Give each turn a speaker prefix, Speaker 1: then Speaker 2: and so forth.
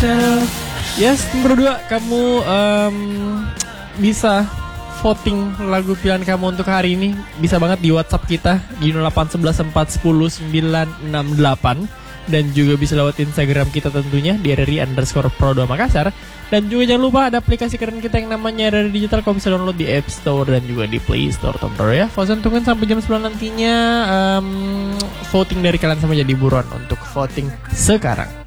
Speaker 1: Yes, berdua kamu bisa voting lagu pilihan kamu untuk hari ini. Bisa banget di WhatsApp kita di 08114109668. Dan juga bisa lewat Instagram kita tentunya di RRI_Pro2 Makassar. Dan juga jangan lupa ada aplikasi keren kita yang namanya RRI Digital. Kau bisa download di App Store dan juga di Play Store, tonton ya. Fauzan tungguin sampai jam 9 nantinya voting dari kalian sama jadi buruan untuk voting sekarang.